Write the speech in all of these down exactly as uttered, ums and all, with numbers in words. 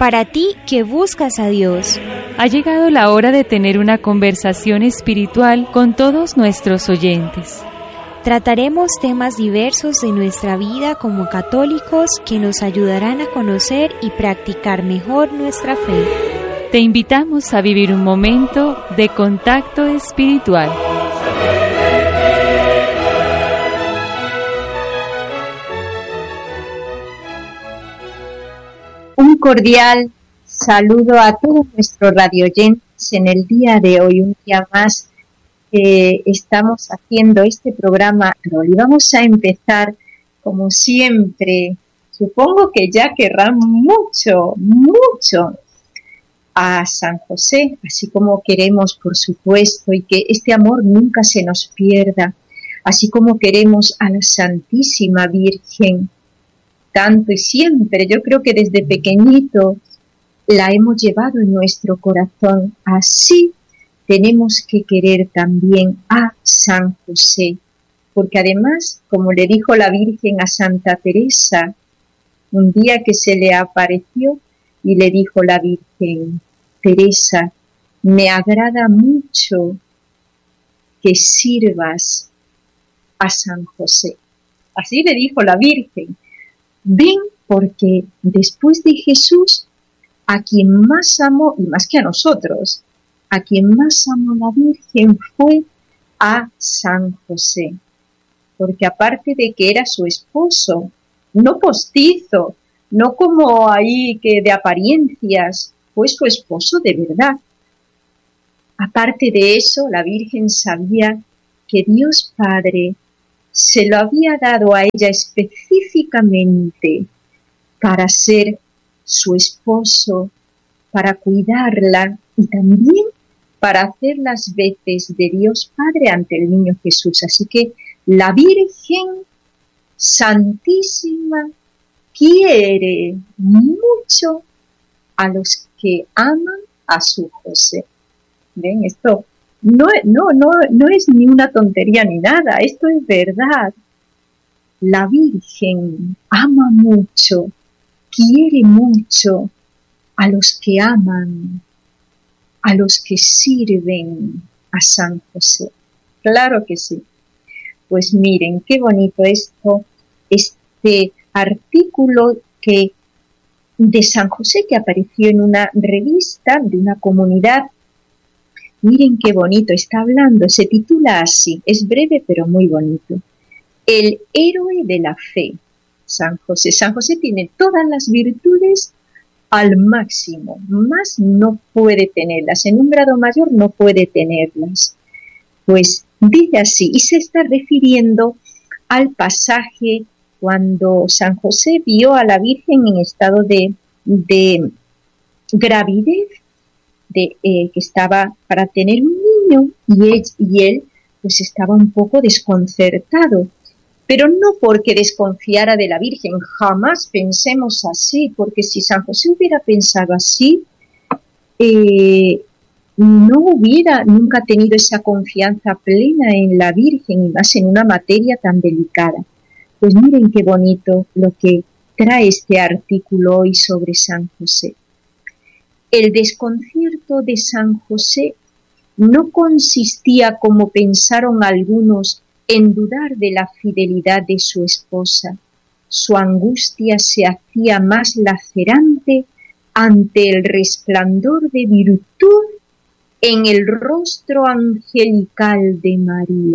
Para ti que buscas a Dios, ha llegado la hora de tener una conversación espiritual con todos nuestros oyentes. Trataremos temas diversos de nuestra vida como católicos que nos ayudarán a conocer y practicar mejor nuestra fe. Te invitamos a vivir un momento de contacto espiritual. Un cordial saludo a todos nuestros radioyentes en el día de hoy, un día más que estamos haciendo este programa. Y vamos a empezar, como siempre, supongo que ya querrán mucho, mucho a San José, así como queremos, por supuesto, y que este amor nunca se nos pierda, así como queremos a la Santísima Virgen, tanto y siempre. Yo creo que desde pequeñito la hemos llevado en nuestro corazón. Así tenemos que querer también a San José, porque además, como le dijo la Virgen a Santa Teresa, un día que se le apareció y le dijo la Virgen: Teresa, me agrada mucho que sirvas a San José. Así le dijo la Virgen. Ven, porque después de Jesús, a quien más amó, y más que a nosotros, a quien más amó la Virgen fue a San José. Porque aparte de que era su esposo, no postizo, no como ahí que de apariencias, fue su esposo de verdad. Aparte de eso, la Virgen sabía que Dios Padre se lo había dado a ella específicamente para ser su esposo, para cuidarla y también para hacer las veces de Dios Padre ante el niño Jesús. Así que la Virgen Santísima quiere mucho a los que aman a su José. ¿Ven? Esto no, no, no, no es ni una tontería ni nada, esto es verdad. La Virgen ama mucho, quiere mucho a los que aman, a los que sirven a San José. Claro que sí. Pues miren, qué bonito esto, este artículo que de San José que apareció en una revista de una comunidad. Miren qué bonito está hablando, se titula así, es breve pero muy bonito. El héroe de la fe, San José. San José tiene todas las virtudes al máximo, más no puede tenerlas, en un grado mayor no puede tenerlas. Pues dice así, y se está refiriendo al pasaje cuando San José vio a la Virgen en estado de, de gravidez, de, eh, que estaba para tener un niño, y él, y él pues estaba un poco desconcertado, pero no porque desconfiara de la Virgen, jamás pensemos así, porque si San José hubiera pensado así, eh, no hubiera nunca tenido esa confianza plena en la Virgen, y más en una materia tan delicada. Pues miren qué bonito lo que trae este artículo hoy sobre San José. El desconcierto de San José no consistía, como pensaron algunos, en dudar de la fidelidad de su esposa. Su angustia se hacía más lacerante ante el resplandor de virtud en el rostro angelical de María.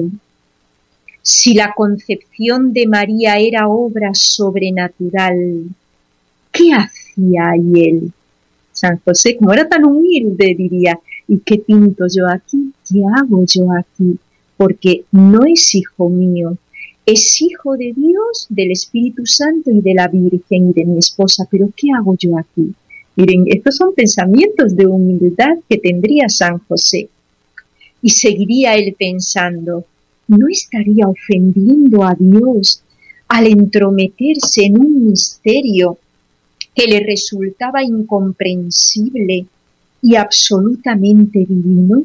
Si la concepción de María era obra sobrenatural, ¿qué hacía ahí él? San José, como era tan humilde, diría: ¿y qué pinto yo aquí? ¿Qué hago yo aquí? Porque no es hijo mío, es hijo de Dios, del Espíritu Santo y de la Virgen y de mi esposa, pero ¿qué hago yo aquí? Miren, estos son pensamientos de humildad que tendría San José. Y seguiría él pensando: ¿no estaría ofendiendo a Dios al entrometerse en un misterio que le resultaba incomprensible y absolutamente divino?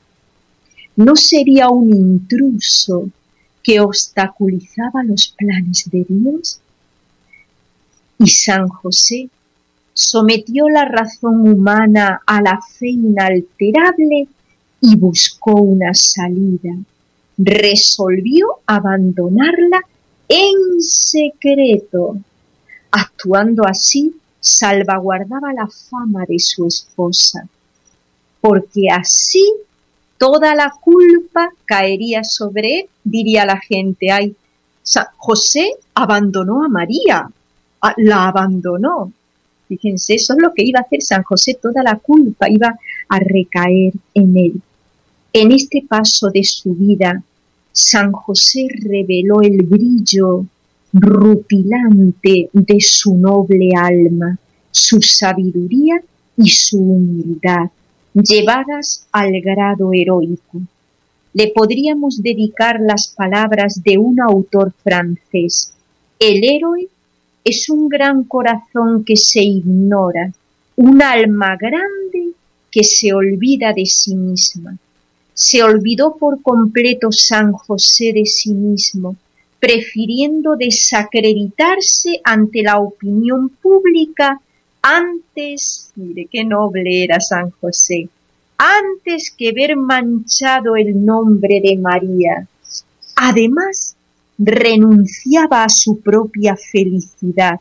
¿No sería un intruso que obstaculizaba los planes de Dios? Y San José sometió la razón humana a la fe inalterable y buscó una salida. Resolvió abandonarla en secreto. Actuando así, salvaguardaba la fama de su esposa, porque así toda la culpa caería sobre él. Diría la gente, ay, José abandonó a María, la abandonó. Fíjense, eso es lo que iba a hacer San José, toda la culpa iba a recaer en él. En este paso de su vida, San José reveló el brillo rupilante de su noble alma, su sabiduría y su humildad, llevadas al grado heroico. Le podríamos dedicar las palabras de un autor francés: el héroe es un gran corazón que se ignora, un alma grande que se olvida de sí misma. Se olvidó por completo San José de sí mismo, prefiriendo desacreditarse ante la opinión pública antes, mire qué noble era San José, antes que ver manchado el nombre de María. Además, renunciaba a su propia felicidad.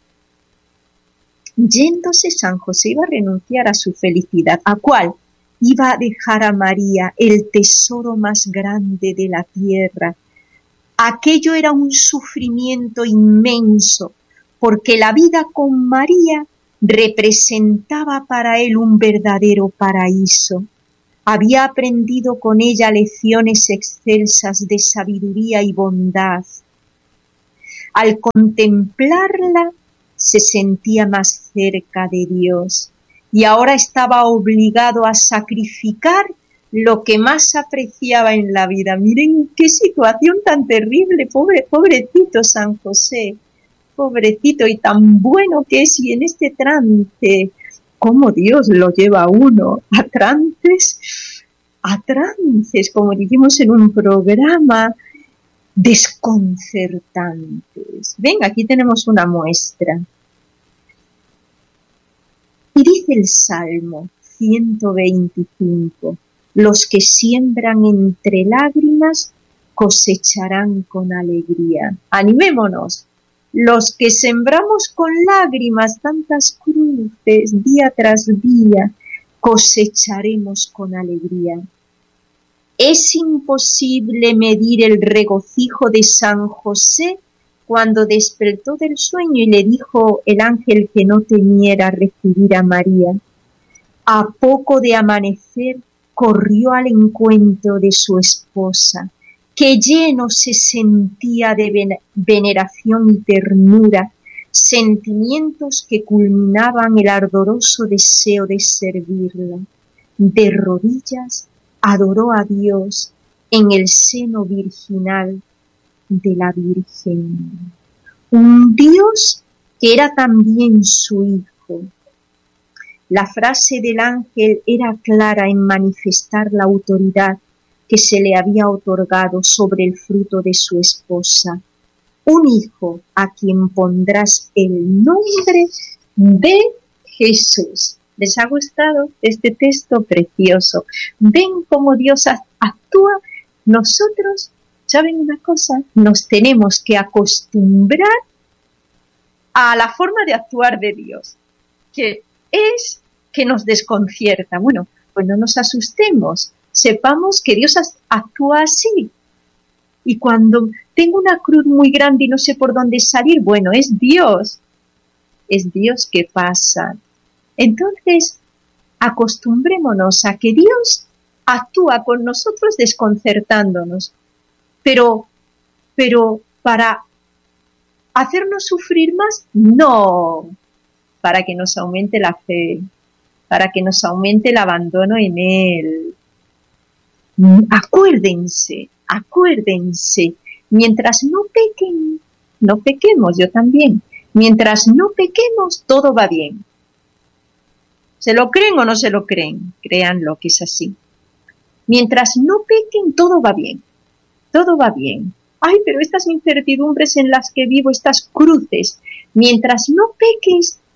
Yéndose, San José iba a renunciar a su felicidad. ¿A cuál? Iba a dejar a María, el tesoro más grande de la tierra. Aquello era un sufrimiento inmenso, porque la vida con María representaba para él un verdadero paraíso. Había aprendido con ella lecciones excelsas de sabiduría y bondad. Al contemplarla, se sentía más cerca de Dios y ahora estaba obligado a sacrificar lo que más apreciaba en la vida. Miren qué situación tan terrible, pobre, pobrecito San José, pobrecito, y tan bueno que es, y en este trance, cómo Dios lo lleva a uno a trances, a trances, como dijimos en un programa, desconcertantes. Ven, aquí tenemos una muestra. Y dice el Salmo ciento veinticinco, los que siembran entre lágrimas cosecharán con alegría. Animémonos, los que sembramos con lágrimas tantas cruces día tras día, cosecharemos con alegría. Es imposible medir el regocijo de San José cuando despertó del sueño y le dijo el ángel que no temiera recibir a María. A poco de amanecer corrió al encuentro de su esposa, que lleno se sentía de veneración y ternura, sentimientos que culminaban el ardoroso deseo de servirla. De rodillas adoró a Dios en el seno virginal de la Virgen. Un Dios que era también su Hijo. La frase del ángel era clara en manifestar la autoridad que se le había otorgado sobre el fruto de su esposa. Un hijo a quien pondrás el nombre de Jesús. ¿Les ha gustado este texto precioso? ¿Ven cómo Dios actúa? Nosotros, ¿saben una cosa? Nos tenemos que acostumbrar a la forma de actuar de Dios, que es que nos desconcierta. Bueno, pues no nos asustemos, sepamos que Dios actúa así. Y cuando tengo una cruz muy grande y no sé por dónde salir, bueno, es Dios, es Dios que pasa. Entonces, acostumbrémonos a que Dios actúa con nosotros desconcertándonos, pero, pero para hacernos sufrir más, no, para que nos aumente la fe, para que nos aumente el abandono en Él. Acuérdense, acuérdense, mientras no pequen, no pequemos, yo también, mientras no pequemos, todo va bien. ¿Se lo creen o no se lo creen? Créanlo que es así. Mientras no pequen, todo va bien. Todo va bien. Ay, pero estas incertidumbres en las que vivo, estas cruces, mientras no peques,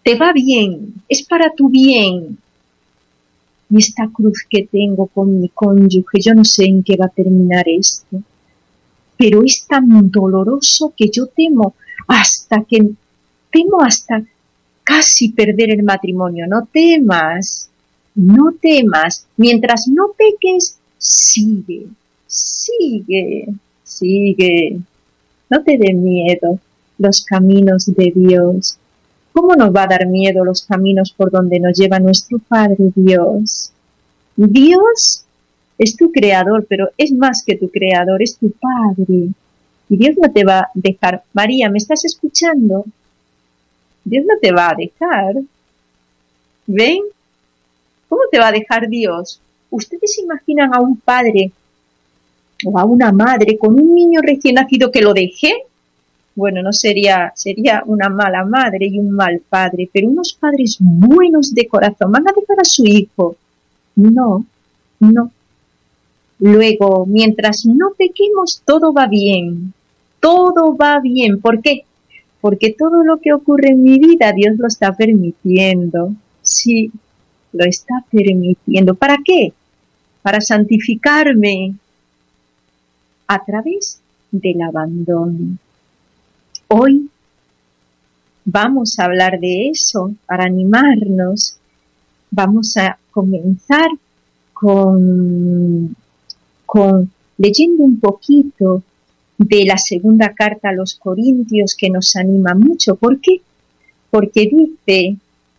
te va bien, es para tu bien. Y esta cruz que tengo con mi cónyuge, yo no sé en qué va a terminar esto, pero es tan doloroso que yo temo hasta que, temo hasta casi perder el matrimonio. No temas, no temas, mientras no peques, sigue, sigue, sigue. No te dé miedo los caminos de Dios. ¿Cómo nos va a dar miedo los caminos por donde nos lleva nuestro Padre Dios? Dios es tu creador, pero es más que tu creador, es tu Padre. Y Dios no te va a dejar. María, ¿me estás escuchando? Dios no te va a dejar. ¿Ven? ¿Cómo te va a dejar Dios? ¿Ustedes se imaginan a un padre o a una madre con un niño recién nacido que lo deje? Bueno, no sería, sería una mala madre y un mal padre, pero unos padres buenos de corazón van a dejar a su hijo. No, no. Luego, mientras no pequemos, todo va bien. Todo va bien. ¿Por qué? Porque todo lo que ocurre en mi vida, Dios lo está permitiendo. Sí, lo está permitiendo. ¿Para qué? Para santificarme a través del abandono. Hoy vamos a hablar de eso para animarnos. Vamos a comenzar con, con leyendo un poquito de la segunda carta a los Corintios, que nos anima mucho. ¿Por qué? Porque dice,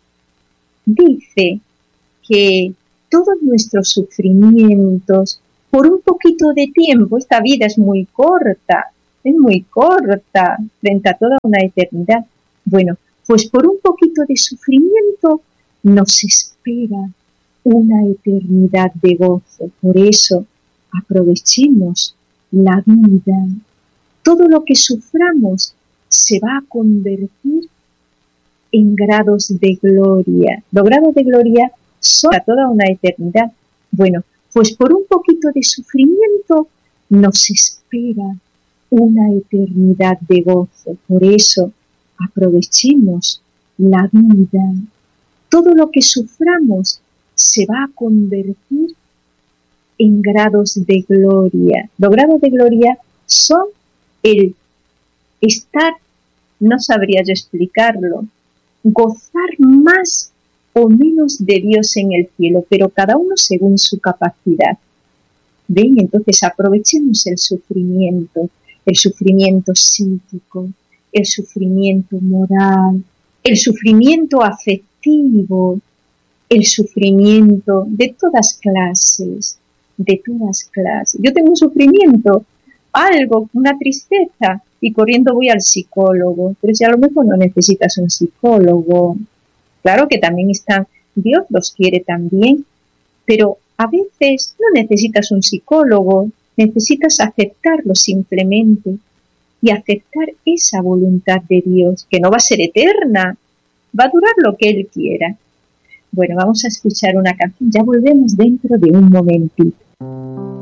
dice que todos nuestros sufrimientos, por un poquito de tiempo, esta vida es muy corta, es muy corta frente a toda una eternidad. Bueno, pues por un poquito de sufrimiento nos espera una eternidad de gozo. Por eso, aprovechemos la vida. Todo lo que suframos se va a convertir en grados de gloria. Los grados de gloria son para toda una eternidad. Bueno, pues por un poquito de sufrimiento nos espera una eternidad de gozo. Por eso, aprovechemos la vida. Todo lo que suframos se va a convertir en grados de gloria. Los grados de gloria son el estar, no sabría yo explicarlo, gozar más o menos de Dios en el cielo, pero cada uno según su capacidad. ¿Ven? Entonces aprovechemos el sufrimiento, el sufrimiento psíquico, el sufrimiento moral, el sufrimiento afectivo, el sufrimiento de todas clases, de todas clases. Yo tengo un sufrimiento, algo, una tristeza, y corriendo voy al psicólogo, pero si a lo mejor no necesitas un psicólogo. Claro que también están, Dios los quiere también, pero a veces no necesitas un psicólogo, necesitas aceptarlo simplemente y aceptar esa voluntad de Dios, que no va a ser eterna, va a durar lo que Él quiera. Bueno, vamos a escuchar una canción, ya volvemos dentro de un momentito.